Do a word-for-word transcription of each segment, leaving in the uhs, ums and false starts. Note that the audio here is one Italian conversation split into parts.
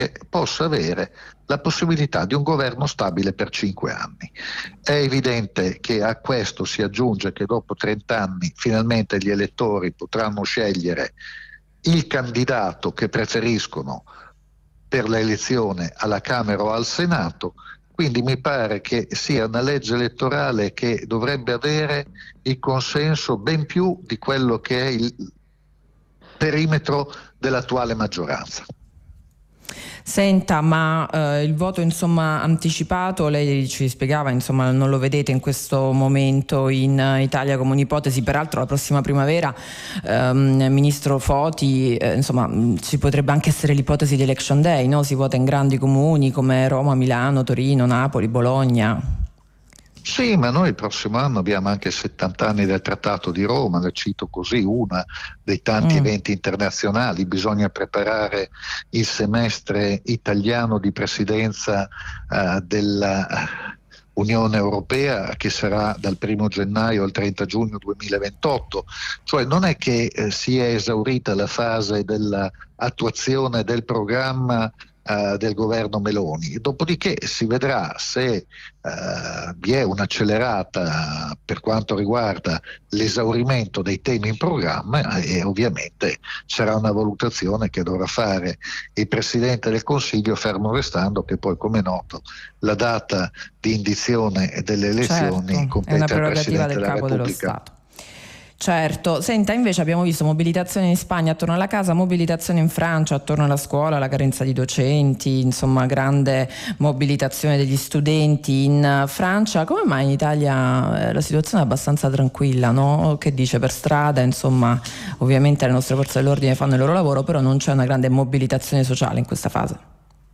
possa avere la possibilità di un governo stabile per cinque anni. È evidente che a questo si aggiunge che dopo trenta anni finalmente gli elettori potranno scegliere il candidato che preferiscono per l'elezione alla Camera o al Senato, quindi mi pare che sia una legge elettorale che dovrebbe avere il consenso ben più di quello che è il perimetro dell'attuale maggioranza. Senta, ma eh, il voto insomma anticipato, lei ci spiegava, insomma non lo vedete in questo momento in Italia come un'ipotesi, peraltro la prossima primavera ehm, ministro Foti, eh, insomma ci potrebbe anche essere l'ipotesi di election day, no? Si vota in grandi comuni come Roma, Milano, Torino, Napoli, Bologna. Sì, ma noi il prossimo anno abbiamo anche settanta anni del Trattato di Roma, ne cito così una dei tanti mm. eventi internazionali. Bisogna preparare il semestre italiano di presidenza uh, della Unione Europea, che sarà dal primo gennaio al trenta giugno duemilaventotto, cioè non è che eh, si è esaurita la fase dell'attuazione del programma Uh, del governo Meloni, dopodiché si vedrà se uh, vi è un'accelerata per quanto riguarda l'esaurimento dei temi in programma e ovviamente sarà una valutazione che dovrà fare il Presidente del Consiglio, fermo restando che poi, come è noto, la data di indizione delle elezioni certo, compete al Presidente del della Capo Repubblica. Dello Stato. Certo, senta, invece abbiamo visto mobilitazione in Spagna attorno alla casa, mobilitazione in Francia attorno alla scuola, alla carenza di docenti, insomma grande mobilitazione degli studenti in Francia. Come mai in Italia eh, la situazione è abbastanza tranquilla, no? Che dice, per strada, insomma, ovviamente le nostre forze dell'ordine fanno il loro lavoro, però non c'è una grande mobilitazione sociale in questa fase.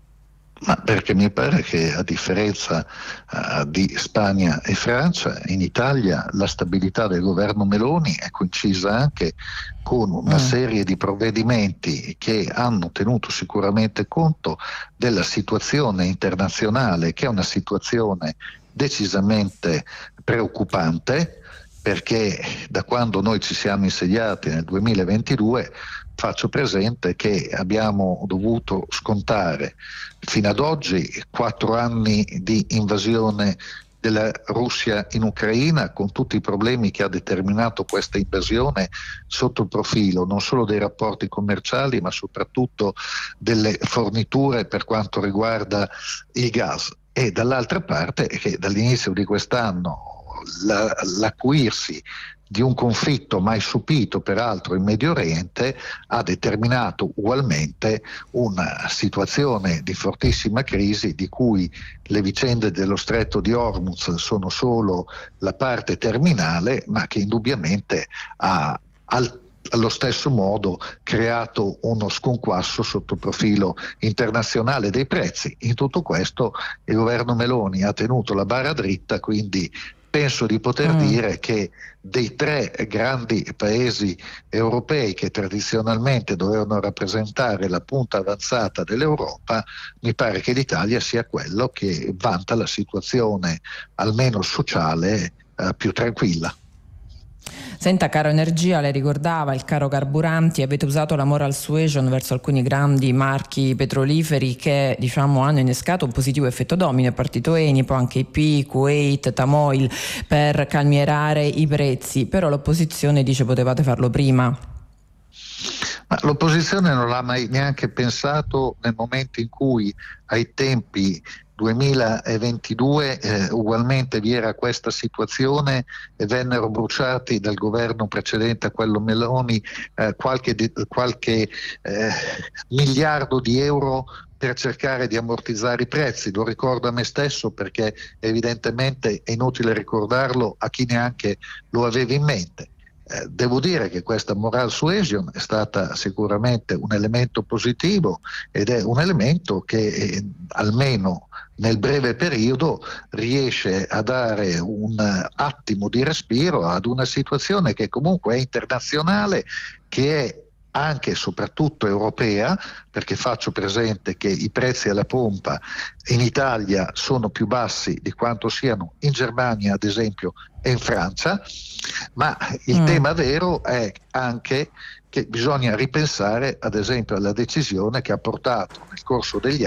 Ma perché mi pare che, a differenza uh, di Spagna e Francia, in Italia la stabilità del governo Meloni è coincisa anche con una mm. serie di provvedimenti che hanno tenuto sicuramente conto della situazione internazionale, che è una situazione decisamente preoccupante, perché da quando noi ci siamo insediati nel duemilaventidue faccio presente che abbiamo dovuto scontare fino ad oggi quattro anni di invasione della Russia in Ucraina, con tutti i problemi che ha determinato questa invasione sotto il profilo non solo dei rapporti commerciali, ma soprattutto delle forniture per quanto riguarda il gas. E dall'altra parte che dall'inizio di quest'anno la, l'acuirsi di un conflitto mai sopito peraltro in Medio Oriente ha determinato ugualmente una situazione di fortissima crisi, di cui le vicende dello Stretto di Hormuz sono solo la parte terminale, ma che indubbiamente ha al allo stesso modo creato uno sconquasso sotto il profilo internazionale dei prezzi. In tutto questo il governo Meloni ha tenuto la barra dritta, quindi penso di poter mm. dire che dei tre grandi paesi europei che tradizionalmente dovevano rappresentare la punta avanzata dell'Europa, mi pare che l'Italia sia quello che vanta la situazione, almeno sociale, eh, più tranquilla. Senta, caro energia, lei ricordava il caro carburanti, avete usato la moral suasion verso alcuni grandi marchi petroliferi che, diciamo, hanno innescato un positivo effetto domino, è partito Eni, poi anche I P, Kuwait, Tamoil, per calmierare i prezzi, però l'opposizione dice potevate farlo prima. Ma l'opposizione non l'ha mai neanche pensato nel momento in cui, ai tempi duemilaventidue, eh, ugualmente vi era questa situazione e vennero bruciati dal governo precedente a quello Meloni eh, qualche, di, qualche eh, miliardo di euro per cercare di ammortizzare i prezzi. Lo ricordo a me stesso perché evidentemente è inutile ricordarlo a chi neanche lo aveva in mente. Eh, devo dire che questa moral suasion è stata sicuramente un elemento positivo ed è un elemento che eh, almeno nel breve periodo riesce a dare un attimo di respiro ad una situazione che comunque è internazionale, che è anche e soprattutto europea, perché faccio presente che i prezzi alla pompa in Italia sono più bassi di quanto siano in Germania, ad esempio, e in Francia, ma il mm. tema vero è anche che che bisogna ripensare ad esempio alla decisione che ha portato nel corso degli